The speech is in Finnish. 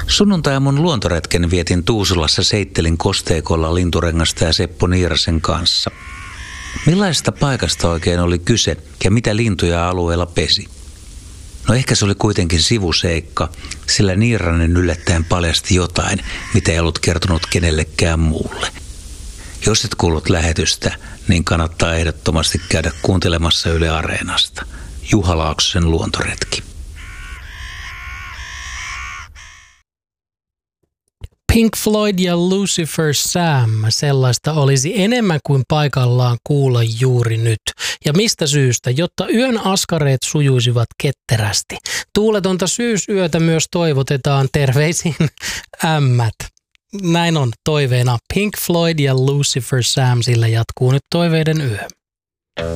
Sunnuntai-aamun luontoretken vietin Tuusulassa Seittelin kosteikolla Linturengasta ja Seppo Niirasen kanssa. Millaisesta paikasta oikein oli kyse ja mitä lintuja alueella pesi? No ehkä se oli kuitenkin sivuseikka, sillä Niiranen yllättäen paljasti jotain, mitä ei ollut kertonut kenellekään muulle. Jos et kuullut lähetystä, niin kannattaa ehdottomasti käydä kuuntelemassa Yle Areenasta. Juha Laaksosen luontoretki. Pink Floyd ja Lucifer Sam, sellaista olisi enemmän kuin paikallaan kuulla juuri nyt. Ja mistä syystä? Jotta yön askareet sujuisivat ketterästi. Tuuletonta syysyötä myös toivotetaan, terveisin ämmät. Näin on toiveena. Pink Floyd ja Lucifer Sam, sillä jatkuu nyt toiveiden yö.